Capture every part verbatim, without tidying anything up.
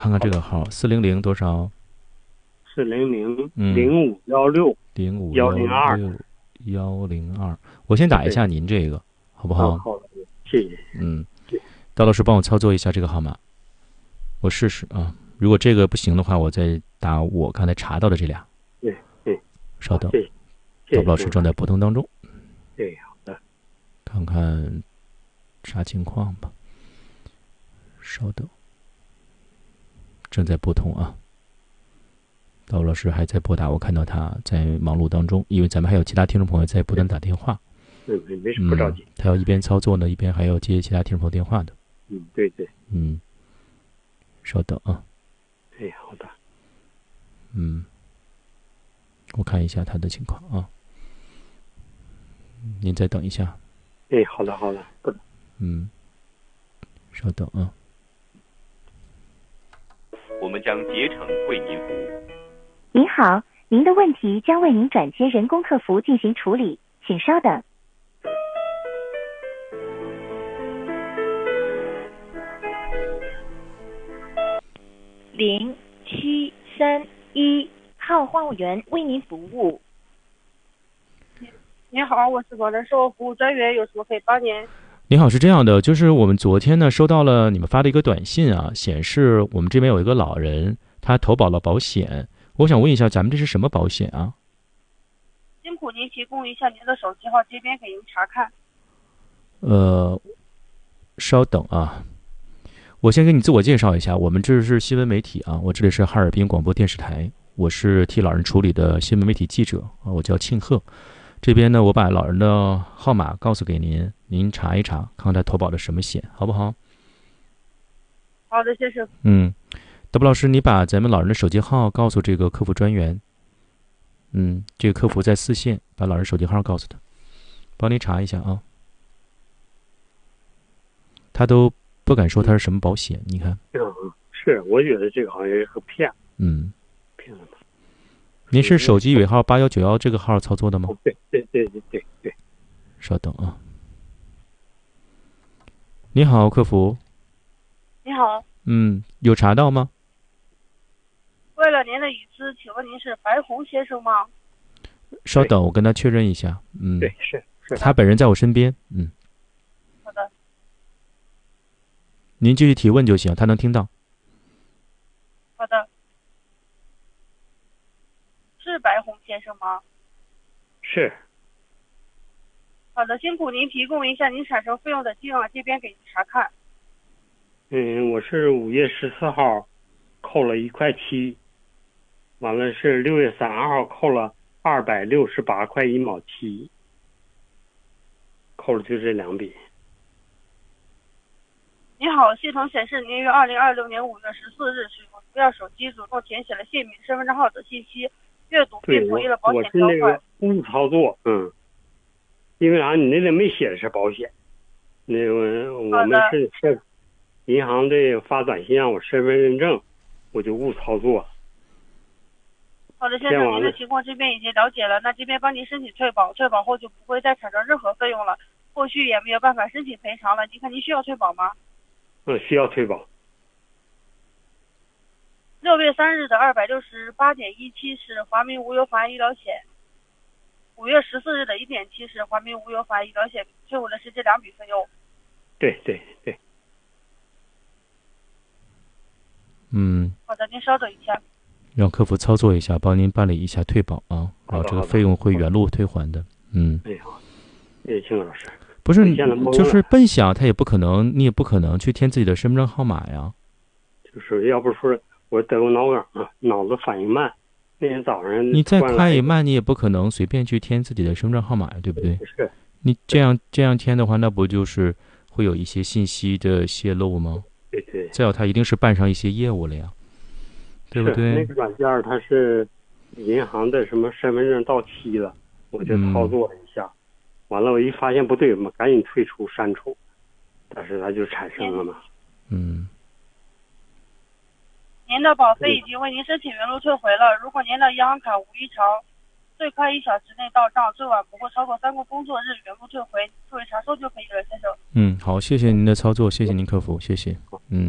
看看这个号，四零零多少？ 四零零嗯， 零五幺六零五幺零二。 六幺零二。我先打一下您这个，好不好？ 嗯，好的，谢谢。 嗯，刀老师帮我操作一下这个号码，我试试啊。如果这个不行的话，我再打我刚才查到的这俩。 对对， 稍等， 谢谢。谢谢刀老师正在拨通当中。 对，好的。 看看啥情况吧。稍等，正在拨通啊。刀老师还在拨打，我看到他在忙碌当中，因为咱们还有其他听众朋友在不断打电话。 嗯，没事，不着急。 嗯，他要一边操作呢，一边还要接其他听众朋友电话的。 嗯，对对。 嗯，稍等啊。 哎，好的。 嗯，我看一下他的情况啊。您再等一下。 哎，好的好的，不。 嗯，稍等啊。 我们将竭诚为您服务。 您好，您的问题将为您转接人工客服进行处理，请稍等。零七三一号话务员为您服务。 您好，我是广德售后服务专员，有什么可以帮您？ 您好，是这样的，就是我们昨天呢收到了你们发的一个短信啊，显示我们这边有一个老人他投保了保险，我想问一下，咱们这是什么保险啊？ 辛苦您提供一下您的手机号，这边给您查看。 呃，稍等啊，我先给你自我介绍一下，我们这是新闻媒体啊，我这里是哈尔滨广播电视台，我是替老人处理的新闻媒体记者啊，我叫庆贺。这边呢，我把老人的号码告诉给您，您查一查，看看他投保的什么险，好不好？ 好的，谢谢。 嗯，德布老师，你把咱们老人的手机号告诉这个客服专员。嗯，这个客服在四线，把老人手机号告诉他，帮你查一下啊。他都不敢说他是什么保险，你看。 嗯，是，我觉得这个好像是个骗。 嗯， 骗了吧？ 您是手机尾号八幺九幺这个号操作的吗？ 哦，对对对对对对。 稍等啊。你好，客服。 你好。 嗯，有查到吗？ 为了您的隐私，请问您是白红先生吗？ 稍等，我跟他确认一下。嗯， 对，是是。 他本人在我身边。嗯。 好的。 您继续提问就行，他能听到。 好的。是白红先生吗？ 是。 好的，辛苦您提供一下您产生费用的金额，这边给您查看。 嗯，我是五月十四号扣了一块七，完了是六月三号扣了二百六十八块一毛七，扣了就这两笔。 你好，系统显示您于二零二六年五月十四日使用不要手机主动填写了姓名、身份证号等信息，阅读并同意了保险条款。 我是那个误操作，嗯，因为啥？你那里没写的是保险，那个我们是是银行的发短信让我身份认证，我就误操作。 好的，先生，您的情况这边已经了解了，那这边帮您申请退保，退保后就不会再产生任何费用了，后续也没有办法申请赔偿了。您看您需要退保吗？ 嗯，需要退保。 六月三日的二百六十八点一七是华民无忧法医疗险，五月十四日的一点七是华民无忧法医疗险，退伍的是这两笔费用。 对对对。 嗯。 好的，您稍等一下。 让客服操作一下，帮您办理一下退保啊，然后这个费用会原路退还的。嗯。 哎好，谢谢庆老师。 不是，就是笨想他也不可能，你也不可能去填自己的身份证号码呀。 就是要不说我得过脑梗啊，脑子反应慢，那天早上你再快也慢，你也不可能随便去填自己的身份证号码呀，对不对？ 是。 你这样这样填的话，那不就是会有一些信息的泄露吗？ 对对。 再有，他一定是办上一些业务了呀，对不对？ 那个软件它是银行的什么身份证到期了，我就操作了一下。嗯，完了，我一发现不对嘛，赶紧退出删除，但是它就产生了嘛。 嗯。 您的保费已经为您申请原路退回了。如果您的银行卡无异常，最快一小时内到账，最晚不会超过三个工作日，原路退回，作为查收就可以了，先生。 嗯，好，谢谢您的操作，谢谢您客服，谢谢。嗯，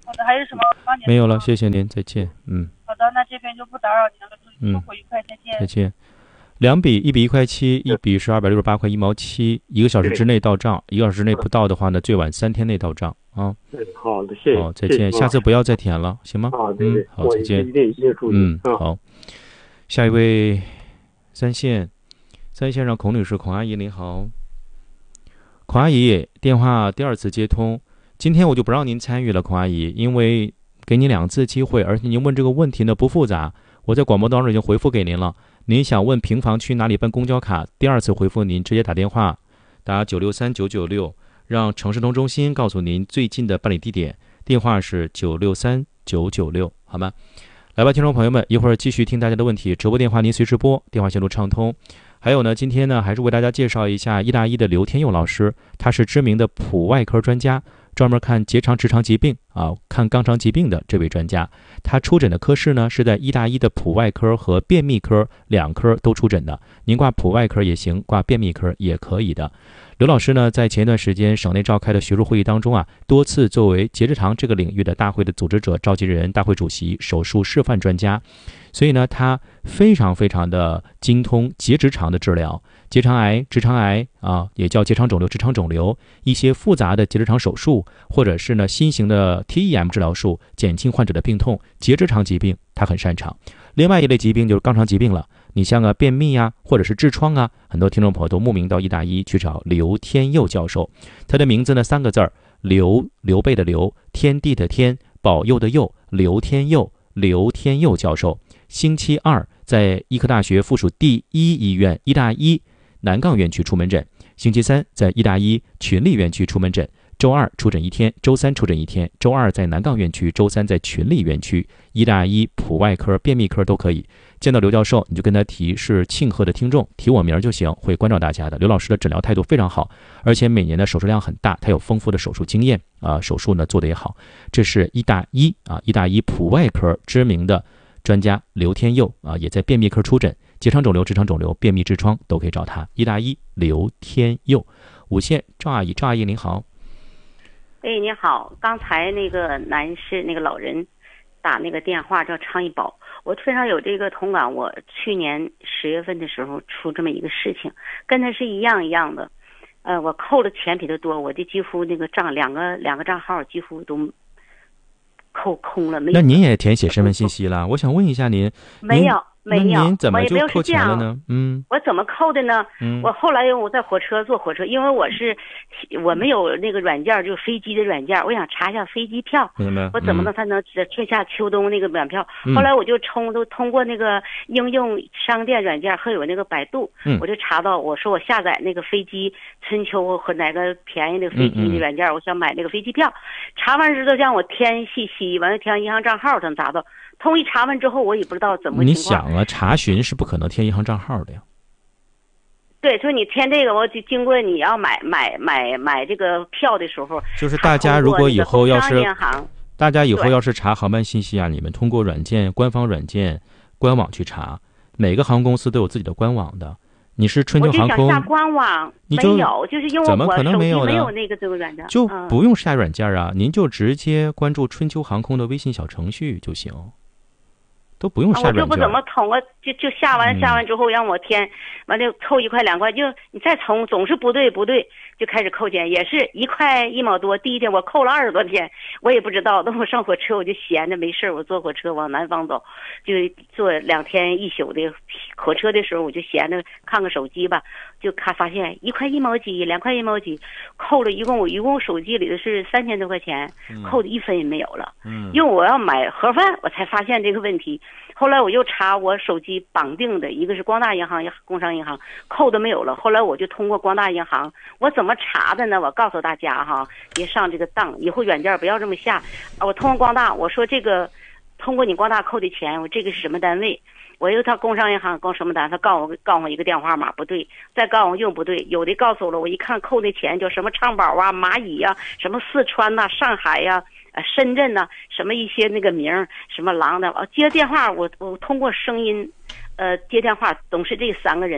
好的，还有什么帮您？ 没有了，谢谢您，再见。嗯。 好的，那这边就不打扰您了，祝您生活愉快，再见。 再见。两笔，一笔一块七，一笔是二百六十八块一毛七，一个小时之内到账，一个小时之内不到的话呢，最晚三天内到账啊。 好的，谢谢。 好，再见，下次不要再填了，行吗？ 啊，对对， 嗯，好，再见。 一定一定注意。 嗯，好。下一位，三线，三线上孔女士，孔阿姨您好。孔阿姨，电话第二次接通，今天我就不让您参与了，孔阿姨，因为给您两次机会，而且您问这个问题呢不复杂，我在广播当中已经回复给您了。您想问平房区哪里办公交卡，第二次回复您直接打电话，打九六三九九六，让城市通中心告诉您最近的办理地点，电话是九六三九九六，好吗？来吧，听众朋友们，一会儿继续听大家的问题，直播电话您随时拨，电话线路畅通。还有呢，今天呢还是为大家介绍一下医大一的刘天佑老师，他是知名的普外科专家，专门看结肠直肠疾病啊，看肛肠疾病的这位专家，他出诊的科室呢是在医大一的普外科和便秘科两科都出诊的，您挂普外科也行，挂便秘科也可以的。刘老师呢，在前一段时间省内召开的学术会议当中啊，多次作为结直肠这个领域的大会的组织者、召集人、大会主席、手术示范专家，所以呢，他非常非常的精通结直肠的治疗，结肠癌、直肠癌啊，也叫结肠肿瘤、直肠肿瘤，一些复杂的结直肠手术，或者是呢新型的 T E M 治疗术，减轻患者的病痛，结直肠疾病他很擅长。另外一类疾病就是肛肠疾病了。你像啊便秘啊，或者是痔疮啊，很多听众朋友都慕名到医大一去找刘天佑教授。他的名字呢三个字儿，刘刘备的刘，天地的天，保佑的佑，刘天佑，刘天佑教授。星期二在医科大学附属第一医院医大一南岗院区出门诊，星期三在医大一群力院区出门诊，周二出诊一天，周三出诊一天，周二在南岗院区，周三在群力院区，医大一普外科、便秘科都可以。见到刘教授，你就跟他提是庆贺的听众，提我名就行，会关照大家的。刘老师的诊疗态度非常好，而且每年的手术量很大，他有丰富的手术经验啊，手术呢做得也好。这是医大一啊，医大一普外科知名的专家刘天佑啊，也在便秘科出诊，结肠肿瘤、直肠肿瘤、便秘、痔疮都可以找他。医大一刘天佑。五线赵阿姨，赵阿姨您好。 哎，你好，刚才那个男士那个老人打那个电话叫昌医保，我非常有这个同感。我去年十月份的时候出这么一个事情，跟他是一样一样的，呃，我扣的钱比他多，我的几乎那个账两个两个账号几乎都扣空了。没有。 那您也填写身份信息了？我想问一下您， 没有。没有， 您怎么就扣钱了呢？嗯， 我怎么扣的呢？ 嗯， 我后来我在火车坐火车，因为我是我没有那个软件，就是飞机的软件，我想查一下飞机票， 明白？ 我怎么能才能春夏秋冬那个买票？嗯、后来我就冲都通过那个应用商店软件和有那个百度， 嗯， 我就查到，我说我下载那个飞机春秋和哪个便宜的飞机的软件， 嗯嗯、 我想买那个飞机票，查完之后让我填信息，完了填银行账号，才能查到。通一查完之后，我也不知道怎么情况。 你想啊，查询是不可能填银行账号的呀。 对，所以你填这个，我就经过你要买买买买这个票的时候， 就是大家如果以后要是大家以后要是查航班信息啊，你们通过软件、官方软件、官网去查，每个航空公司都有自己的官网的。你是春秋航空， 我就想下官网， 你就没有，就是因为怎么可能没有呢？ 没有那个这个软件， 就不用下软件啊，嗯、您就直接关注春秋航空的微信小程序就行。都不用下软件、啊、 我就不怎么通过，就就下完、嗯、下完之后让我填，完了扣一块两块，就你再充总是不对不对，就开始扣钱，也是一块一毛多。第一天我扣了二十多天，我也不知道。等我上火车我就闲着没事，我坐火车往南方走，就坐两天一宿的火车的时候，我就闲着看个手机吧，就看发现一块一毛几，两块一毛几，扣了一共我一共手机里的是三千多块钱，扣的一分也没有了。嗯，因为我要买盒饭，我才发现这个问题。后来我又查我手机绑定的一个是光大银行、工商银行，扣的没有了。后来我就通过光大银行，我怎么查的呢？我告诉大家哈，别上这个当，以后软件不要这么下。我通过光大，我说这个通过你光大扣的钱，我这个是什么单位？我又他工商银行告什么单，他告我告我一个电话码不对，再告我用不对，有的告诉我了，我一看扣的钱叫什么昌宝啊、蚂蚁呀、啊、什么四川呐、啊、上海呀、啊。呃，深圳呐、啊，什么一些那个名儿，什么狼的，哦，接电话，我我通过声音，呃，接电话总是这三个人，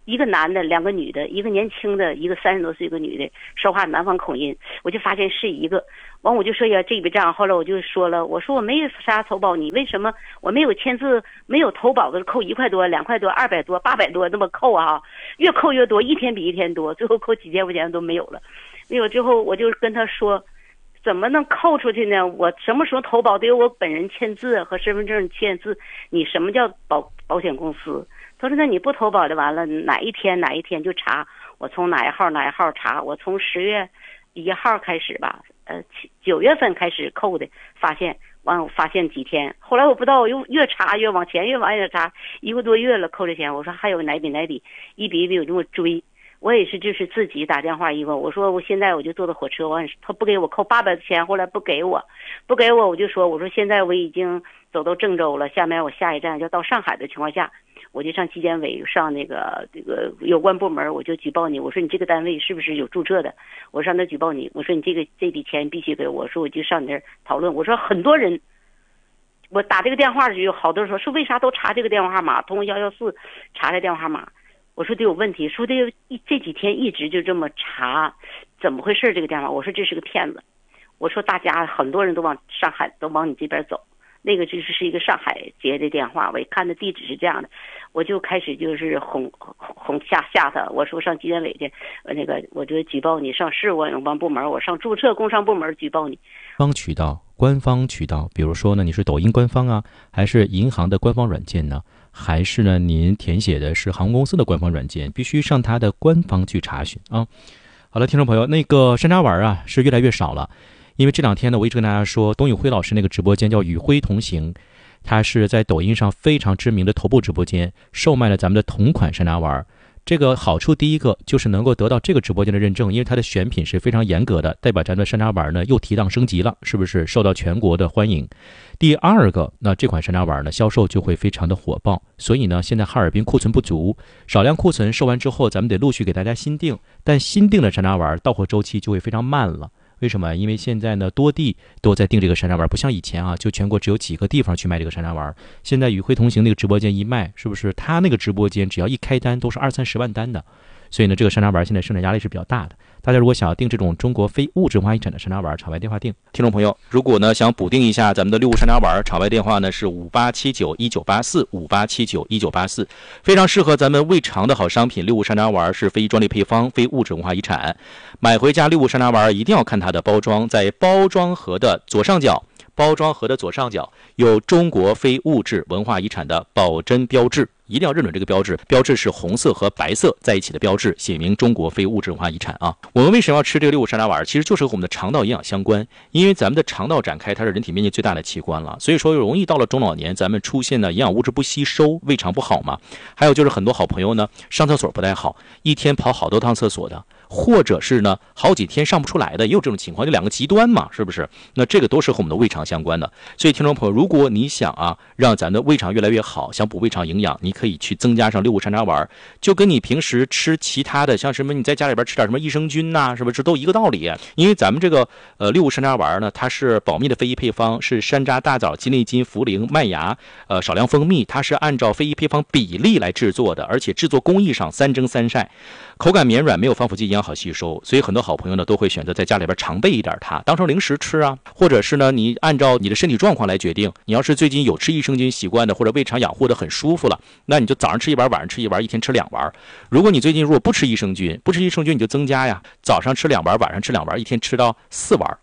一个男的，两个女的，一个年轻的，一个三十多岁一个女的，说话南方口音，我就发现是一个。完我就说呀，这笔账，后来我就说了，我说我没有啥投保，你为什么我没有签字，没有投保的扣一块多、两块多、二百多、八百多那么扣啊？越扣越多，一天比一天多，最后扣几千块钱都没有了。没有之后，我就跟他说，怎么能扣出去呢？我什么时候投保得有我本人签字和身份证签字？你什么叫保保险公司？他说那你不投保就完了，哪一天哪一天就查，我从哪一号哪一号查，我从十月一号开始吧，呃九月份开始扣的，发现完我发现几天，后来我不知道，我又越查越往前越往前查，一个多月了扣这钱，我说还有哪笔哪笔，一笔一笔我这么追。我也是，就是自己打电话一个，我说我现在我就坐的火车，完他不给我扣八百的钱，后来不给我，不给我我就说，我说现在我已经走到郑州了，下面我下一站要到上海的情况下，我就上纪检委上那个这个有关部门，我就举报你，我说你这个单位是不是有注册的？我上那举报你，我说你这个这笔钱必须给我，说我就上你那儿讨论，我说很多人。我打这个电话就有好多人说，说为啥都查这个电话号码，通一一四查这电话号码。我说得有问题，说这这几天一直就这么查，怎么回事？这个电话，我说这是个骗子。我说大家很多人都往上海，都往你这边走，那个就是是一个上海接的电话，我一看的地址是这样的，我就开始就是哄哄吓吓他。我说上纪检委去，那个我就举报你，上市管有关部门，我上注册工商部门举报你。 方渠道，官方渠道，比如说呢，你是抖音官方啊，还是银行的官方软件呢？还是呢，您填写的是航空公司的官方软件，必须上它的官方去查询啊。好了，听众朋友，那个山楂丸啊是越来越少了，因为这两天呢，我一直跟大家说，董宇辉老师那个直播间叫与辉同行，他是在抖音上非常知名的头部直播间，售卖了咱们的同款山楂丸。这个好处第一个就是能够得到这个直播间的认证，因为它的选品是非常严格的，代表咱们的山楂丸呢又提档升级了，是不是受到全国的欢迎？第二个，那这款山楂丸呢销售就会非常的火爆，所以呢现在哈尔滨库存不足，少量库存售完之后，咱们得陆续给大家新订，但新订的山楂丸到货周期就会非常慢了。为什么？因为现在呢，多地都在订这个山楂丸，不像以前啊，就全国只有几个地方去卖这个山楂丸。现在与辉同行那个直播间一卖，是不是他那个直播间只要一开单都是二三十万单的？所以呢，这个山楂丸现在生产压力是比较大的。大家如果想要订这种中国非物质文化遗产的山楂丸，场外电话订。听众朋友，如果呢想补订一下咱们的六物山楂丸，场外电话呢是五八七九一九八四五八七九一九八四，非常适合咱们胃肠的好商品。六物山楂丸是非专利配方，非物质文化遗产。买回家六物山楂丸一定要看它的包装，在包装盒的左上角。包装盒的左上角有中国非物质文化遗产的保真标志，一定要认准这个标志，标志是红色和白色在一起的标志，写明中国非物质文化遗产啊。我们为什么要吃这个六物山楂丸？其实就是和我们的肠道营养相关，因为咱们的肠道展开它是人体面积最大的器官了，所以说容易到了中老年咱们出现的营养物质不吸收，胃肠不好嘛。还有就是很多好朋友呢上厕所不太好，一天跑好多趟厕所的，或者是呢好几天上不出来的，也有这种情况，就两个极端嘛，是不是？那这个都是和我们的胃肠相关的。所以听众朋友，如果你想啊让咱的胃肠越来越好，想补胃肠营养，你可以去增加上六物山楂丸，就跟你平时吃其他的像什么你在家里边吃点什么益生菌呐、啊，是不是都一个道理？因为咱们这个呃六物山楂丸呢，它是保密的非遗配方，是山楂、大枣、鸡内金、茯苓、麦芽，呃少量蜂蜜，它是按照非遗配方比例来制作的，而且制作工艺上三蒸三晒，口感绵软，没有防腐剂，营养好吸收。所以很多好朋友呢都会选择在家里边常备一点它，当成零食吃啊，或者是呢你按照你的身体状况来决定。你要是最近有吃益生菌习惯的，或者胃肠养护的很舒服了，那你就早上吃一丸，晚上吃一丸，一天吃两丸。如果你最近如果不吃益生菌，不吃益生菌你就增加呀，早上吃两丸，晚上吃两丸，一天吃到四丸。